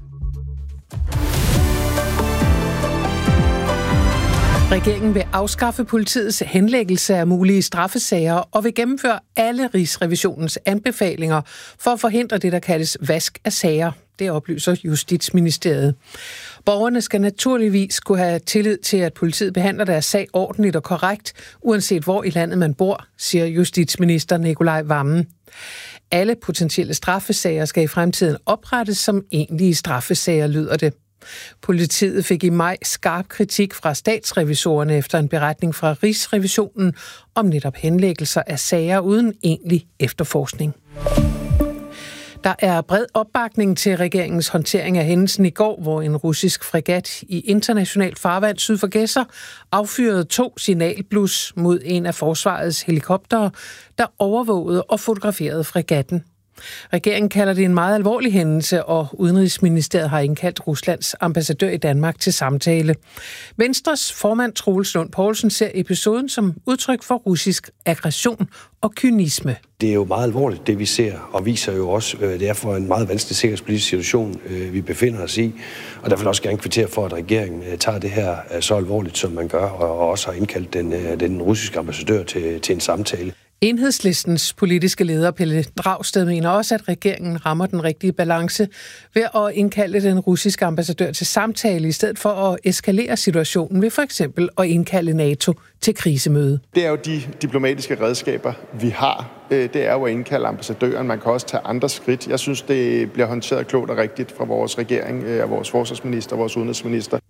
Regeringen vil afskaffe politiets henlæggelse af mulige straffesager og vil gennemføre alle Rigsrevisionens anbefalinger for at forhindre det, der kaldes vask af sager. Det oplyser Justitsministeriet. Borgerne skal naturligvis kunne have tillid til, at politiet behandler deres sag ordentligt og korrekt, uanset hvor i landet man bor, siger justitsminister Nicolai Wammen. Alle potentielle straffesager skal i fremtiden oprettes som egentlige straffesager, lyder det. Politiet fik i maj skarp kritik fra statsrevisorerne efter en beretning fra Rigsrevisionen om netop henlæggelser af sager uden egentlig efterforskning. Der er bred opbakning til regeringens håndtering af hændelsen i går, hvor en russisk fregat i internationalt farvand syd for Gedser affyrede 2 signalblus mod en af forsvarets helikoptere, der overvågede og fotograferede fregatten. Regeringen kalder det en meget alvorlig hændelse, og Udenrigsministeriet har indkaldt Ruslands ambassadør i Danmark til samtale. Venstres formand Troels Lund Poulsen ser episoden som udtryk for russisk aggression og kynisme. Det er jo meget alvorligt, det vi ser, og viser jo også, det er for en meget vanskelig sikkerhedspolitisk situation, vi befinder os i. Og der vil også gerne kvittere for, at regeringen tager det her så alvorligt, som man gør, og også har indkaldt den russiske ambassadør til en samtale. Enhedslistens politiske leder Pelle Dragsted mener også, at regeringen rammer den rigtige balance ved at indkalde den russiske ambassadør til samtale, i stedet for at eskalere situationen ved for eksempel at indkalde NATO til krisemøde. Det er jo de diplomatiske redskaber, vi har. Det er jo at indkalde ambassadøren. Man kan også tage andre skridt. Jeg synes, det bliver håndteret klogt og rigtigt fra vores regering, og vores forsvarsminister og vores udenrigsminister.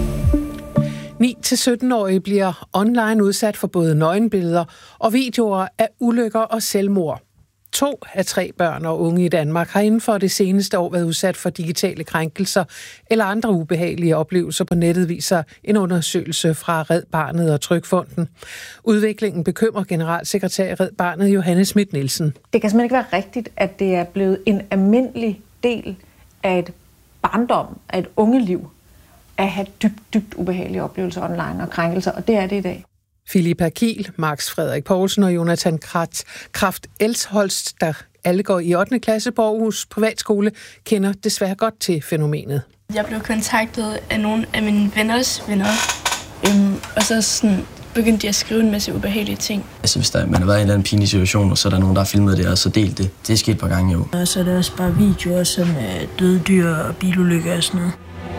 9-17-årige bliver online udsat for både nøgenbilleder og videoer af ulykker og selvmord. 2 af 3 børn og unge i Danmark har inden for det seneste år været udsat for digitale krænkelser eller andre ubehagelige oplevelser på nettet, viser en undersøgelse fra Red Barnet og Trygfonden. Udviklingen bekymrer generalsekretær i Red Barnet Johanne Schmidt Nielsen. Det kan simpelthen ikke være rigtigt, at det er blevet en almindelig del af et barndom, af et ungeliv, at have dybt ubehagelige oplevelser online og krænkelser, og det er det i dag. Philippa Kiel, Max Frederik Poulsen og Jonathan Kraft Elsholst, der alle går i 8. klasse på Aarhus Privatskole, kender desværre godt til fænomenet. Jeg blev kontaktet af nogle af mine venners venner, og så begyndte de at skrive en masse ubehagelige ting. Altså hvis man har været i en eller anden pinlig situation, og så er der nogen, der har filmet det, og så delt det. Det er sket et par gange jo. Og så er der også bare videoer sådan døde dyr og bilulykker og sådan noget.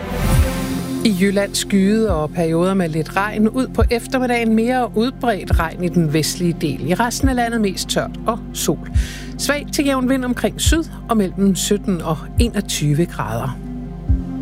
I Jylland skyede og perioder med lidt regn. Ud på eftermiddagen mere udbredt regn i den vestlige del. I resten af landet mest tørt og sol. Svag til jævn vind omkring syd og mellem 17 og 21 grader.